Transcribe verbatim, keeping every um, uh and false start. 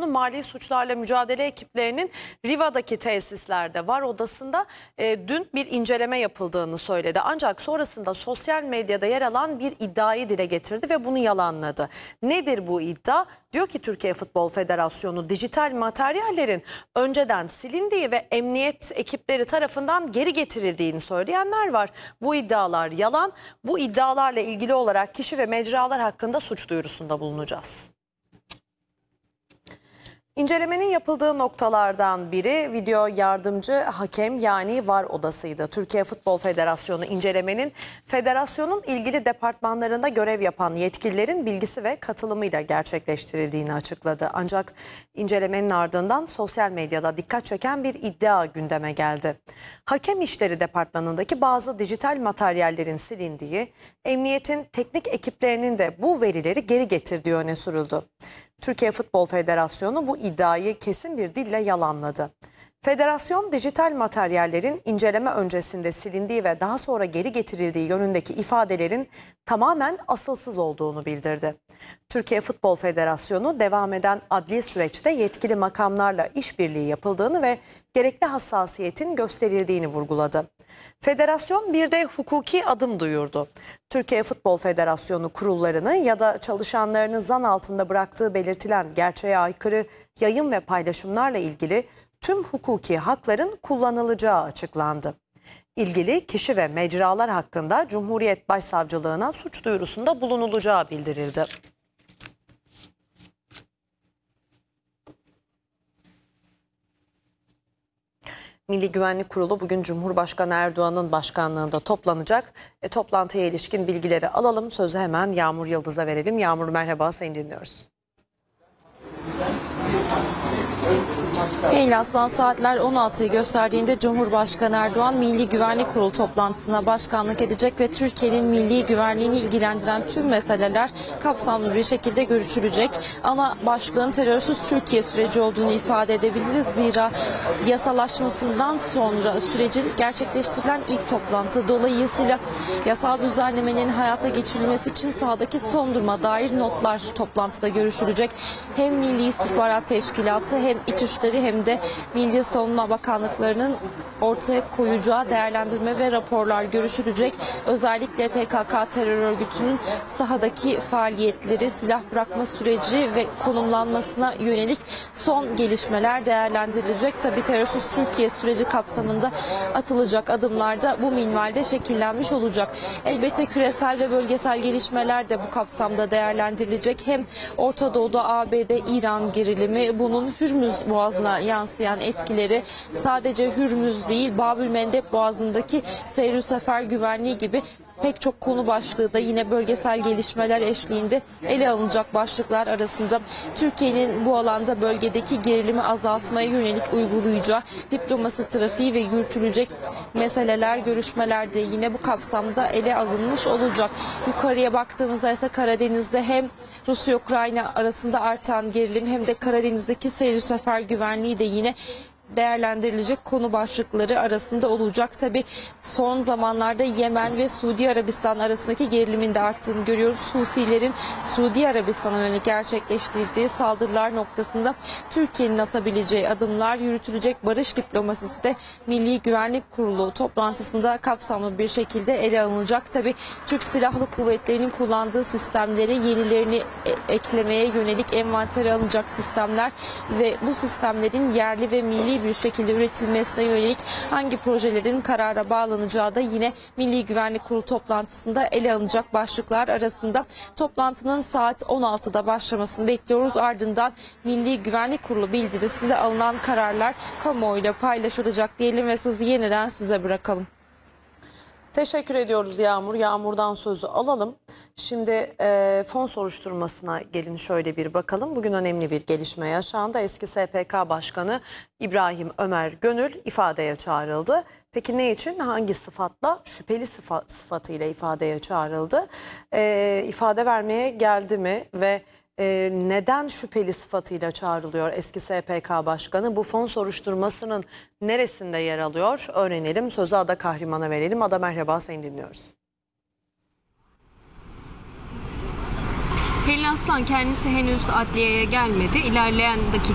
Federasyonu Mali Suçlarla Mücadele ekiplerinin Riva'daki tesislerde VAR odasında e, dün bir inceleme yapıldığını söyledi. Ancak sonrasında sosyal medyada yer alan bir iddiayı dile getirdi ve bunu yalanladı. Nedir bu iddia? Diyor ki Türkiye Futbol Federasyonu dijital materyallerin önceden silindiği ve emniyet ekipleri tarafından geri getirildiğini söyleyenler var. Bu iddialar yalan. Bu iddialarla ilgili olarak kişi ve mecralar hakkında suç duyurusunda bulunacağız. İncelemenin yapıldığı noktalardan biri video yardımcı hakem yani VAR odasıydı. Türkiye Futbol Federasyonu incelemenin federasyonun ilgili departmanlarında görev yapan yetkililerin bilgisi ve katılımıyla gerçekleştirildiğini açıkladı. Ancak incelemenin ardından sosyal medyada dikkat çeken bir iddia gündeme geldi. Hakem İşleri Departmanı'ndaki bazı dijital materyallerin silindiği, emniyetin teknik ekiplerinin de bu verileri geri getirdiği öne sürüldü. Türkiye Futbol Federasyonu bu iddiayı kesin bir dille yalanladı. Federasyon dijital materyallerin inceleme öncesinde silindiği ve daha sonra geri getirildiği yönündeki ifadelerin tamamen asılsız olduğunu bildirdi. Türkiye Futbol Federasyonu devam eden adli süreçte yetkili makamlarla işbirliği yapıldığını ve gerekli hassasiyetin gösterildiğini vurguladı. Federasyon bir de hukuki adım duyurdu. Türkiye Futbol Federasyonu kurullarını ya da çalışanlarını zan altında bıraktığı belirtilen gerçeğe aykırı yayın ve paylaşımlarla ilgili tüm hukuki hakların kullanılacağı açıklandı. İlgili kişi ve mecralar hakkında Cumhuriyet Başsavcılığına suç duyurusunda bulunulacağı bildirildi. Milli Güvenlik Kurulu bugün Cumhurbaşkanı Erdoğan'ın başkanlığında toplanacak. E, toplantıya ilişkin bilgileri alalım. Sözü hemen Yağmur Yıldız'a verelim. Yağmur merhaba, seni dinliyoruz. Hey Aslan, saatler on altıyı gösterdiğinde Cumhurbaşkanı Erdoğan Milli Güvenlik Kurulu toplantısına başkanlık edecek ve Türkiye'nin milli güvenliğini ilgilendiren tüm meseleler kapsamlı bir şekilde görüşülecek. Ana başlığın terörsüz Türkiye süreci olduğunu ifade edebiliriz. Zira yasalaşmasından sonra sürecin gerçekleştirilen ilk toplantı, dolayısıyla yasal düzenlemenin hayata geçirilmesi için sahadaki son duruma dair notlar toplantıda görüşülecek. Hem Milli İstihbarat Teşkilatı hem İçişleri hem de Milli Savunma Bakanlıklarının ortaya koyacağı değerlendirme ve raporlar görüşülecek. Özellikle P K K terör örgütünün sahadaki faaliyetleri, silah bırakma süreci ve konumlanmasına yönelik son gelişmeler değerlendirilecek. Tabii terörsüz Türkiye süreci kapsamında atılacak adımlar da bu minvalde şekillenmiş olacak. Elbette küresel ve bölgesel gelişmeler de bu kapsamda değerlendirilecek. Hem Orta Doğu'da A B D İran gerilimi, bunun Hürmüz Boğazı'na yansıyan etkileri, sadece Hürmüz değil Babülmendeb Boğazı'ndaki seyir sefer güvenliği gibi pek çok konu başlığı da yine bölgesel gelişmeler eşliğinde ele alınacak başlıklar arasında. Türkiye'nin bu alanda bölgedeki gerilimi azaltmaya yönelik uygulayacağı diplomasi trafiği ve yürütülecek meseleler, görüşmeler de yine bu kapsamda ele alınmış olacak. Yukarıya baktığımızda ise Karadeniz'de hem Rusya-Ukrayna arasında artan gerilim hem de Karadeniz'deki seyir sefer güvenliği de yine değerlendirilecek konu başlıkları arasında olacak. Tabi son zamanlarda Yemen ve Suudi Arabistan arasındaki gerilimin de arttığını görüyoruz. Husilerin Suudi Arabistan'a yönelik gerçekleştirdiği saldırılar noktasında Türkiye'nin atabileceği adımlar, yürütülecek barış diplomasisi de Milli Güvenlik Kurulu toplantısında kapsamlı bir şekilde ele alınacak. Tabi Türk Silahlı Kuvvetleri'nin kullandığı sistemleri, yenilerini eklemeye yönelik envantere alınacak sistemler ve bu sistemlerin yerli ve milli bir şekilde üretilmesine yönelik hangi projelerin karara bağlanacağı da yine Milli Güvenlik Kurulu toplantısında ele alınacak başlıklar arasında. Toplantının saat on altıda başlamasını bekliyoruz. Ardından Milli Güvenlik Kurulu bildirisinde alınan kararlar kamuoyuyla paylaşılacak diyelim ve sözü yeniden size bırakalım. Teşekkür ediyoruz Yağmur. Yağmur'dan sözü alalım. Şimdi e, fon soruşturmasına gelin şöyle bir bakalım. Bugün önemli bir gelişme yaşandı. Eski S P K Başkanı İbrahim Ömer Gönül ifadeye çağrıldı. Peki ne için, hangi sıfatla? Şüpheli sıfat, sıfatıyla ifadeye çağrıldı. E, ifade vermeye geldi mi ve e, neden şüpheli sıfatıyla çağrılıyor eski S P K Başkanı? Bu fon soruşturmasının neresinde yer alıyor? Öğrenelim. Sözü Ada Kahraman'a verelim. Ada merhaba, seni dinliyoruz. Pelin Aslan kendisi henüz adliyeye gelmedi. İlerleyen dakika